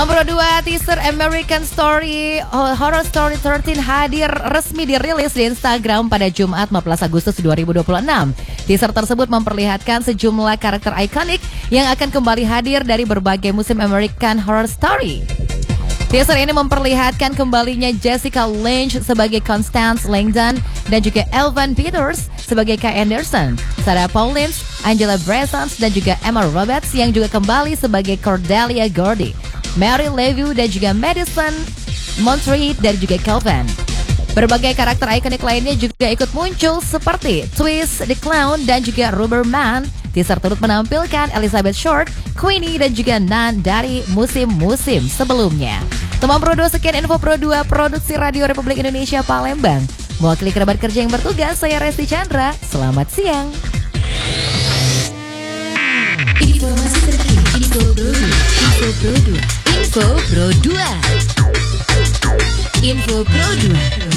Teman Pro 2 teaser American Story Horror Story 13 hadir resmi dirilis di Instagram pada Jumat 14 Agustus 2026. Teaser tersebut memperlihatkan sejumlah karakter ikonik yang akan kembali hadir dari berbagai musim American Horror Story. Teaser ini memperlihatkan kembalinya Jessica Lange sebagai Constance Langdon dan juga Evan Peters sebagai Kay Anderson, Sarah Paulins, Angela Bressons dan juga Emma Roberts yang juga kembali sebagai Cordelia Gordy, Mary Levy dan juga Madison Montreit dan juga Kelvin. Berbagai karakter ikonik lainnya juga ikut muncul seperti Twist the Clown dan juga Rubberman. Teaser turut menampilkan Elizabeth Short, Queenie dan juga Nan dari musim-musim sebelumnya. Teman Pro 2, sekian info Pro 2 Produksi Radio Republik Indonesia Palembang. Mewakili kerabat kerja yang bertugas, saya Resti Chandra. Selamat siang. Informasi terkini, Info Pro 2. Info Pro 2. Info Pro 2.